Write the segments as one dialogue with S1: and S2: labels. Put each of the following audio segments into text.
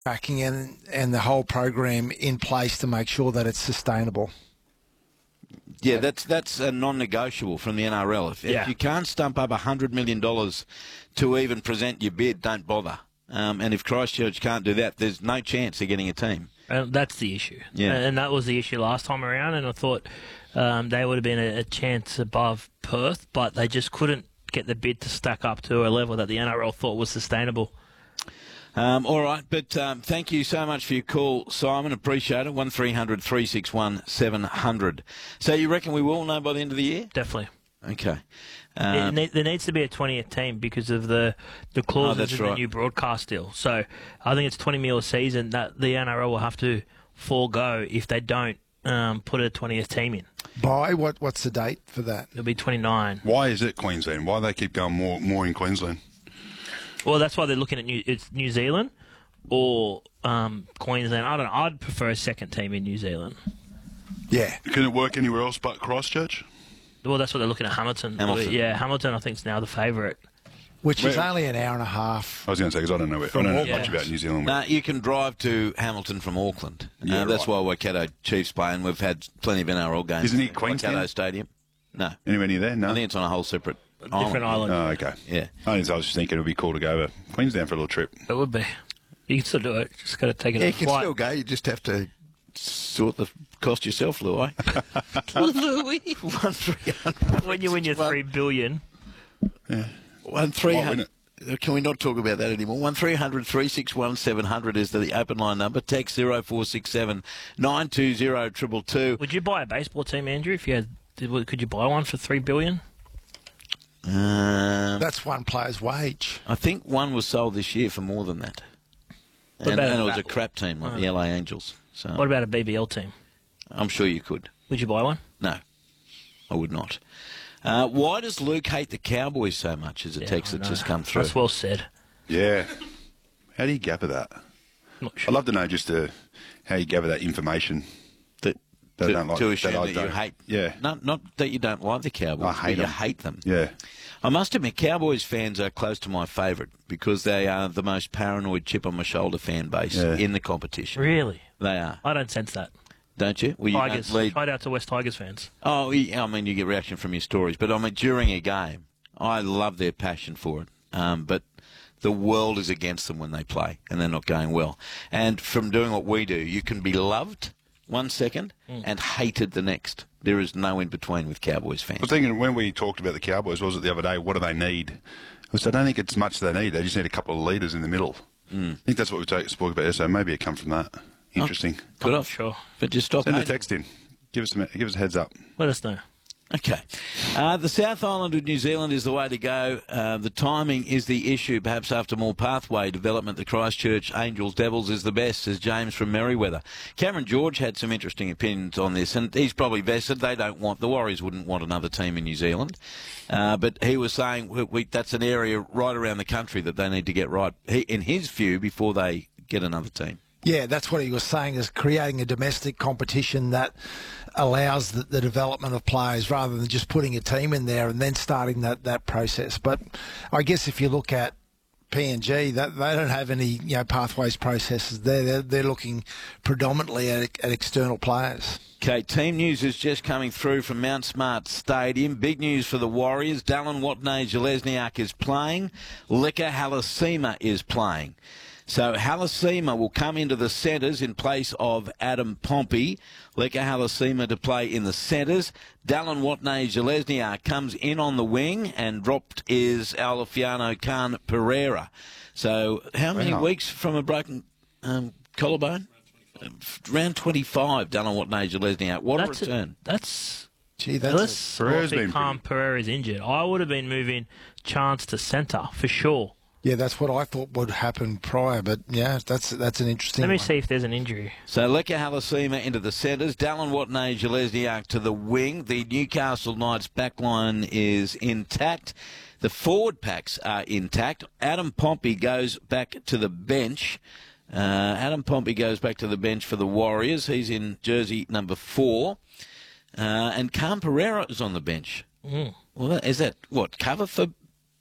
S1: tracking and the whole program in place to make sure that it's sustainable.
S2: Yeah, that's a non-negotiable from the NRL. If you can't stump up $100 million to even present your bid, don't bother. And if Christchurch can't do that, there's no chance of getting a team.
S3: That's the issue.
S2: Yeah.
S3: And that was the issue last time around, and I thought they would have been a chance above Perth, but they just couldn't get the bid to stack up to a level that the NRL thought was sustainable.
S2: All right, but thank you so much for your call, Simon. Appreciate it. 1300 361 700. So you reckon we will know by the end of the year?
S3: Definitely.
S2: Okay.
S3: There needs to be a 20th team because of the clauses in the new broadcast deal. So I think it's 20 mil a season that the NRL will have to forego if they don't put a 20th team in.
S1: By what's the date for that?
S3: It'll be 29.
S4: Why is it Queensland? Why do they keep going more in Queensland?
S3: Well, that's why they're looking at New Zealand or Queensland. I don't know. I'd prefer a second team in New Zealand.
S1: Yeah.
S4: Can it work anywhere else but Christchurch?
S3: Well, that's what they're looking at Hamilton. Yeah, Hamilton I think is now the favourite.
S1: Which is only an hour and a half.
S4: I was going to say, because I don't know much about New Zealand.
S2: You can drive to Hamilton from Auckland. That's why Waikato Chiefs play, and we've had plenty of NRL games.
S4: Isn't it Queenstown?
S2: Waikato Stadium? No.
S4: Anywhere near there? No.
S2: I think it's on a whole separate
S3: different island.
S4: Oh, okay.
S2: Yeah.
S4: I was just thinking it would be cool to go to Queensland for a little trip.
S3: It would be. You can still do it. Just got to take it.
S2: Yeah, you can still go. You just have to sort the cost yourself, Louis.
S3: Louis.
S2: 1300.
S3: When you win your $3 billion.
S4: Yeah.
S2: 1300. Can we not talk about that anymore? 1300 361 700 is the open line number. Text 0467 920 222.
S3: Would you buy a baseball team, Andrew? If you had, could you buy one for $3 billion?
S1: That's one player's wage.
S2: I think one was sold this year for more than that. And it was a crap team like the LA Angels. So
S3: what about a BBL team?
S2: I'm sure you could.
S3: Would you buy one?
S2: No, I would not. Why does Luke hate the Cowboys so much? Is a text that just come through.
S3: That's well said.
S4: Yeah. How do you gather that?
S3: Not sure.
S4: I'd love to know just how you gather that information.
S2: To assume that you hate.
S4: Yeah.
S2: Not that you don't like the Cowboys, but you hate them.
S4: Yeah.
S2: I must admit, Cowboys fans are close to my favourite because they are the most paranoid chip on my shoulder fan base in the competition.
S3: Really?
S2: They are.
S3: I don't sense that.
S2: Don't you? Well, you
S3: Tigers.
S2: don't lead.
S3: Shout out to West Tigers fans.
S2: Oh, I mean, you get reaction from your stories, but I mean, during a game, I love their passion for it. But the world is against them when they play, and they're not going well. And from doing what we do, you can be loved 1 second and hated the next. There is no in between with Cowboys fans.
S4: I was thinking when we talked about the Cowboys, was it the other day, what do they need? I don't think it's much they need. They just need a couple of leaders in the middle. I think that's what we spoke about yesterday. Maybe it come from that. Interesting.
S2: Good
S3: I'm sure.
S2: But just stop
S4: Send
S2: it.
S4: a text in. Give us a heads up.
S3: Let us know.
S2: Okay. The South Island of New Zealand is the way to go. The timing is the issue. Perhaps after more pathway development, the Christchurch Angels Devils is the best, says James from Merriweather. Cameron George had some interesting opinions on this, and he's probably vested. The Warriors wouldn't want another team in New Zealand. But he was saying that's an area right around the country that they need to get right, in his view, before they get another team.
S1: Yeah, that's what he was saying, is creating a domestic competition that allows the development of players rather than just putting a team in there and then starting that process. But I guess if you look at PNG, that they don't have any pathways processes there. They're looking predominantly at external players.
S2: Okay, team news is just coming through from Mount Smart Stadium. Big news for the Warriors. Dallin Watene-Zelezniak is playing. Leka Halasima is playing. So Halasima will come into the centres in place of Adam Pompey. Leka Halasima to play in the centres. Dallin Watene-Zelezniak comes in on the wing, and dropped is Alfiano Khan Pereira. So how many weeks from a broken collarbone? Round 25, Dallin Watene-Zelezniak. What a return.
S3: That's...
S1: Gee,
S3: Khan Pereira's injured. I would have been moving Chance to centre, for sure.
S1: Yeah, that's what I thought would happen prior, but yeah, that's an interesting
S3: Let me
S1: one.
S3: see if there's an injury.
S2: So Leka Halasima into the centres, Dallin Watene-Zelezniak to the wing. The Newcastle Knights backline is intact. The forward packs are intact. Adam Pompey goes back to the bench. Adam Pompey goes back to the bench for the Warriors. He's in jersey number 4. And Khan Pereira is on the bench. Well, is that what, cover for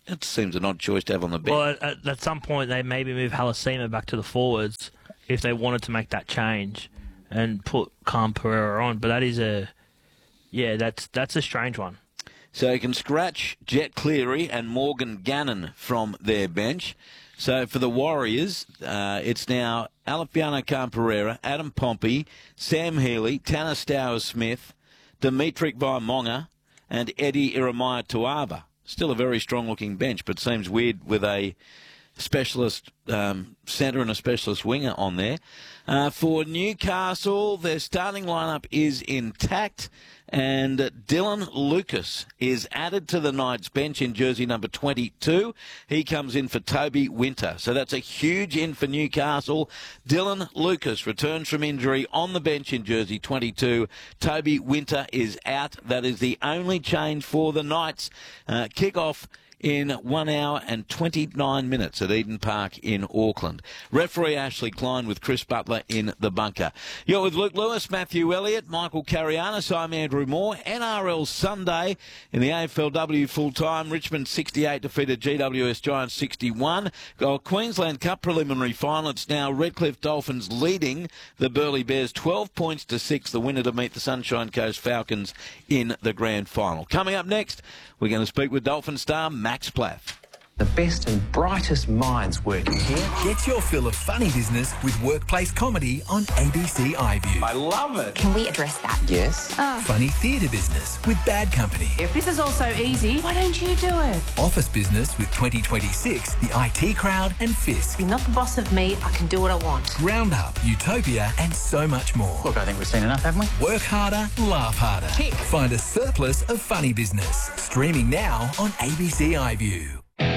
S2: It seems an odd choice to have on the bench.
S3: Well, at some point they maybe move Halasima back to the forwards if they wanted to make that change and put Khan Pereira on. But that is that's a strange one.
S2: So you can scratch Jet Cleary and Morgan Gannon from their bench. So for the Warriors, it's now Alefiano Khan Pereira, Adam Pompey, Sam Healy, Tanner Stowers-Smith, Dimitri Vaimonga, and Eddie Iremaya Tuava. Still a very strong-looking bench, but seems weird with a specialist centre and a specialist winger on there. For Newcastle, their starting lineup is intact, and Dylan Lucas is added to the Knights bench in jersey number 22. He comes in for Toby Winter. So that's a huge in for Newcastle. Dylan Lucas returns from injury on the bench in jersey 22. Toby Winter is out. That is the only change for the Knights. Kick-off in 1 hour and 29 minutes at Eden Park in Auckland. Referee Ashley Klein with Chris Butler in the bunker. You're with Luke Lewis, Matthew Elliott, Michael Carianis. I'm Andrew Moore. NRL Sunday in the AFLW full-time. Richmond 68 defeated GWS Giants 61. Queensland Cup preliminary final. It's now Redcliffe Dolphins leading the Burleigh Bears 12 points to 6. The winner to meet the Sunshine Coast Falcons in the grand final. Coming up next, we're going to speak with Dolphin star Max Plath.
S5: The best and brightest minds working here.
S6: Get your fill of funny business with workplace comedy on ABC iView.
S5: I love it.
S7: Can we address that?
S5: Yes.
S6: Funny theatre business with Bad Company.
S8: If this is all so easy, why don't you do it?
S6: Office business with 2026, the IT Crowd and Fisk.
S8: You're not the boss of me. I can do what I want.
S6: Roundup, Utopia and so much more.
S5: Look, I think we've seen enough, haven't we?
S6: Work harder, laugh harder.
S8: Tick.
S6: Find a surplus of funny business. Streaming now on ABC iView.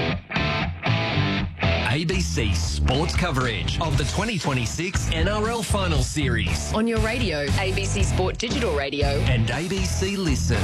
S9: ABC Sports coverage of the 2026 NRL Final Series
S7: On your radio, ABC Sport Digital Radio.
S9: and ABC Listen.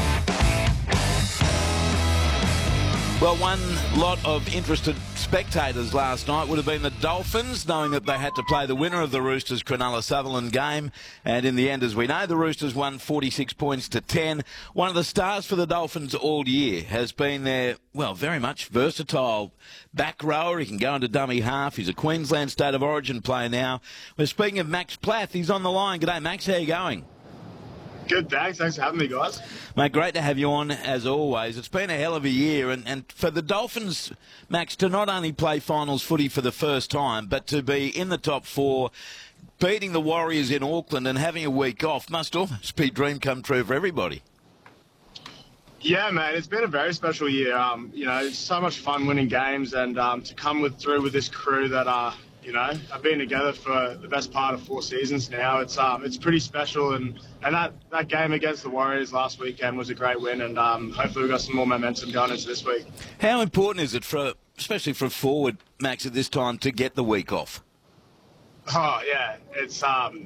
S2: Well, one lot of interested spectators last night would have been the Dolphins, knowing that they had to play the winner of the Roosters Cronulla Sutherland game. And in the end, as we know, the Roosters won 46 points to 10. One of the stars for the Dolphins all year has been their, well, very much versatile back rower. He can go into dummy half. He's a Queensland State of Origin player now. We're speaking of Max Plath. He's on the line. G'day, Max. How you going?
S10: Good, thanks. Thanks for having me, guys.
S2: Mate, great to have you on, as always. It's been a hell of a year, and for the Dolphins, Max, to not only play finals footy for the first time, but to be in the top four, beating the Warriors in Auckland and having a week off must almost be a dream come true for everybody.
S10: Yeah, man, it's been a very special year. It's so much fun winning games, and to come through with this crew that I've been together for the best part of 4 seasons now. It's pretty special, and that game against the Warriors last weekend was a great win, and hopefully we've got some more momentum going into this week.
S2: How important is it especially for a forward, Max, at this time to get the week off?
S10: Oh yeah, it's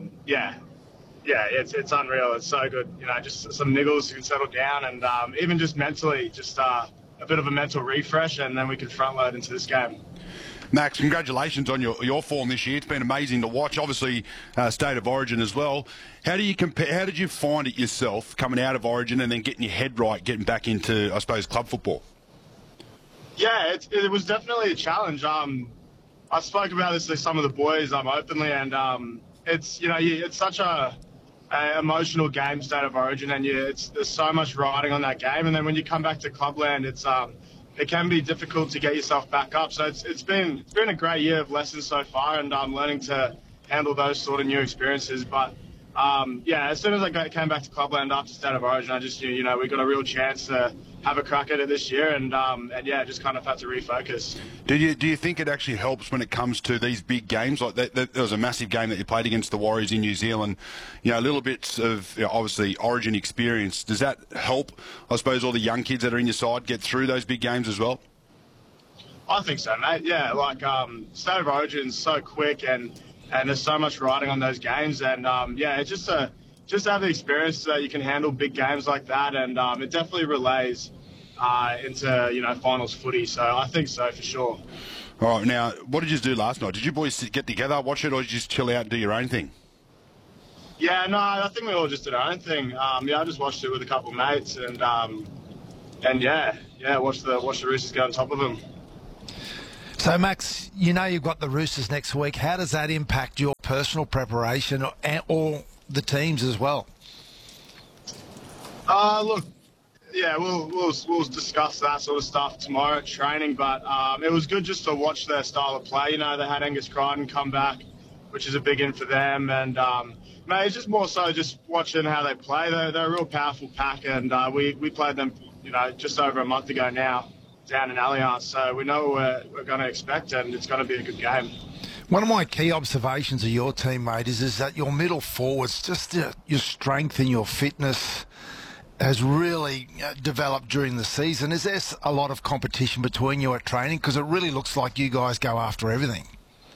S10: it's unreal. It's so good. Just some niggles can settle down, and even just mentally, just a bit of a mental refresh, and then we can front load into this game.
S4: Max, congratulations on your form this year. It's been amazing to watch. Obviously, State of Origin as well. How do you compare? How did you find it yourself coming out of Origin and then getting your head right, getting back into, I suppose, club football?
S10: Yeah, it was definitely a challenge. I spoke about this to some of the boys openly, and it's it's such a emotional game, State of Origin, and there's so much riding on that game. And then when you come back to Clubland, it can be difficult to get yourself back up. So it's been a great year of lessons so far, and I'm learning to handle those sort of new experiences. But as soon as I came back to Clubland after State of Origin, I just knew we got a real chance to have a crack at it this year, and just kind of had to refocus. Do
S4: you think it actually helps when it comes to these big games like that? There was a massive game that you played against the Warriors in New Zealand. Little bits of obviously Origin experience. Does that help, I suppose, all the young kids that are in your side get through those big games as well?
S10: I think so, mate. Yeah, State of Origin is so quick, and there's so much riding on those games, and it's just have the experience so that you can handle big games like that, and it definitely relays into finals footy. So I think so for sure.
S4: All right, now what did you do last night? Did you boys get together, watch it, or did you just chill out and do your own thing?
S10: Yeah, no, I think we all just did our own thing. I just watched it with a couple of mates, and watched the Roosters go on top of them.
S1: So, Max, you know you've got the Roosters next week. How does that impact your personal preparation or the teams as well?
S10: Look, yeah, we'll discuss that sort of stuff tomorrow at training, but it was good just to watch their style of play. You know, they had Angus Crichton come back, which is a big in for them, and mate, it's just more so just watching how they play. They're a real powerful pack, and we played them, you know, just over a month ago now down in Allianz, so we know what we're going to expect, and it's going to be a good game.
S1: One of my key observations of your team, mate, is that your middle forwards, just your strength and your fitness has really developed during the season. Is there a lot of competition between you at training? Because it really looks like you guys go after everything.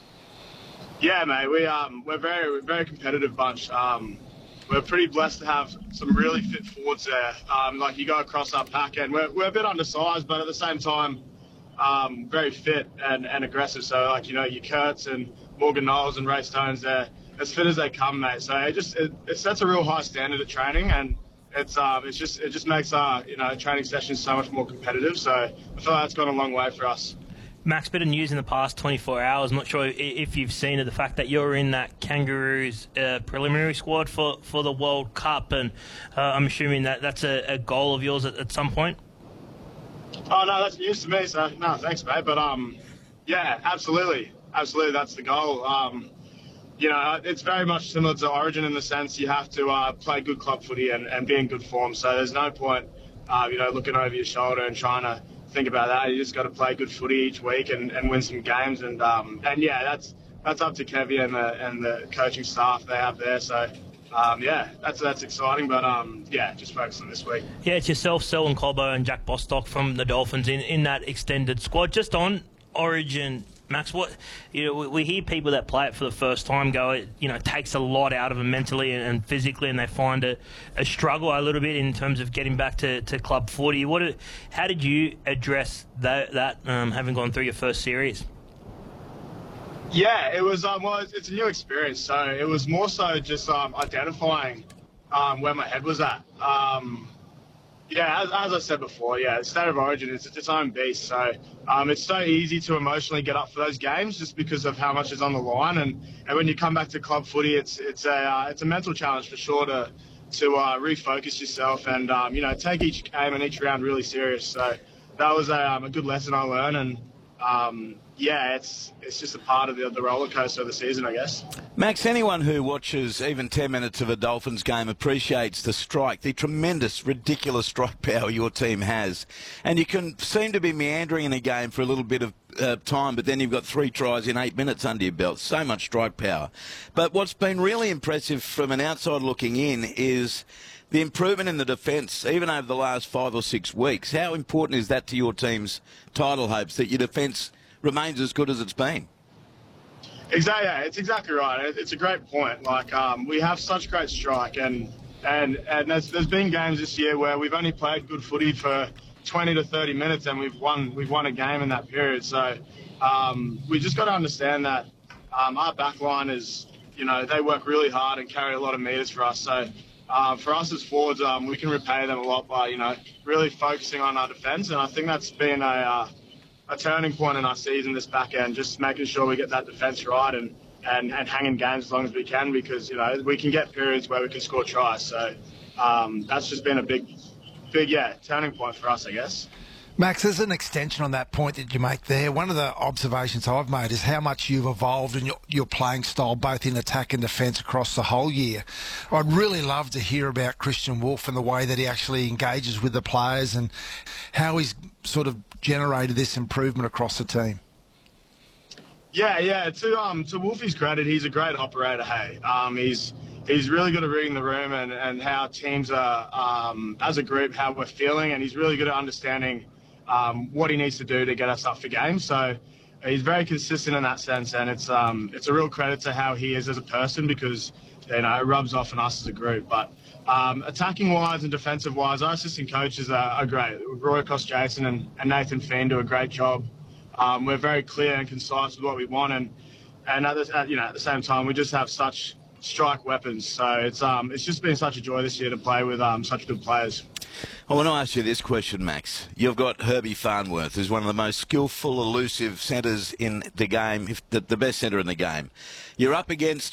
S10: Yeah, mate, we're very, very competitive bunch. We're pretty blessed to have some really fit forwards there. Like you go across our pack end, we're a bit undersized, but at the same time, very fit and aggressive. So like, you know, your Kurtz and Morgan Knowles and Ray Stones, they're as fit as they come, mate. So it sets a real high standard at training, and it just makes our, you know, training sessions so much more competitive. So I feel like that's gone a long way for us.
S3: Max, bit of news in the past 24 hours. I'm not sure if you've seen it, the fact that you're in that Kangaroos preliminary squad for the World Cup, and I'm assuming that that's a goal of yours at some point?
S10: Oh, no, that's news to me, so no, thanks, mate. But, yeah, absolutely, that's the goal. You know, it's very much similar to Origin in the sense you have to play good club footy and be in good form, so there's no point, you know, looking over your shoulder and trying to think about that. You just got to play good footy each week and win some games, and yeah, that's up to Kevy and the coaching staff they have there. So yeah, that's exciting, but yeah, just focus on this week.
S3: Yeah, it's yourself, Selwyn Cobbo, and Jack Bostock from the Dolphins in that extended squad. Just on Origin, Max, what, you know, we hear people that play it for the first time go, it takes a lot out of them mentally and physically, and they find a struggle a little bit in terms of getting back to club footy. How did you address that having gone through your first series?
S10: Yeah, it was well, it's a new experience, so it was more so just identifying where my head was at. Yeah, as I said before, yeah, State of Origin is its own beast. So it's so easy to emotionally get up for those games just because of how much is on the line. And when you come back to club footy, it's a mental challenge for sure to refocus yourself and take each game and each round really serious. So that was a good lesson I learned, and yeah, it's just a part of the roller coaster of the season, I guess.
S2: Max, anyone who watches even 10 minutes of a Dolphins game appreciates the tremendous, ridiculous strike power your team has. And you can seem to be meandering in a game for a little bit of time, but then you've got 3 tries in 8 minutes under your belt. So much strike power. But what's been really impressive from an outside looking in is the improvement in the defence, even over the last 5 or 6 weeks. How important is that to your team's title hopes, that your defence remains as good as it's been?
S10: Exactly, yeah, it's exactly right. It's a great point. Like we have such great strike, and there's been games this year where we've only played good footy for 20 to 30 minutes, and we've won a game in that period. So we just got to understand that our back line is, they work really hard and carry a lot of metres for us. So for us as forwards, we can repay them a lot by really focusing on our defence, and I think that's been a turning point in our season this back end, just making sure we get that defence right and hanging games as long as we can, because we can get periods where we can score tries. So that's just been a big turning point for us, I guess.
S1: Max, as an extension on that point that you make there, one of the observations I've made is how much you've evolved in your playing style, both in attack and defence across the whole year. I'd really love to hear about Christian Wolf and the way that he actually engages with the players and how he's sort of generated this improvement across the team.
S10: Yeah. To Wolfie's credit, he's a great operator. Hey, he's really good at reading the room and how teams are as a group, how we're feeling, and he's really good at understanding what he needs to do to get us up for games. So he's very consistent in that sense, and it's a real credit to how he is as a person, because it rubs off on us as a group. But attacking wise and defensive wise, our assistant coaches are great. Roy Jason and Nathan Finn do a great job. We're very clear and concise with what we want, and at the same time, we just have such strike weapons. So it's just been such a joy this year to play with such good players.
S2: I want to ask you this question, Max. You've got Herbie Farnworth, who's one of the most skillful, elusive centres in the game, if the best centre in the game. You're up against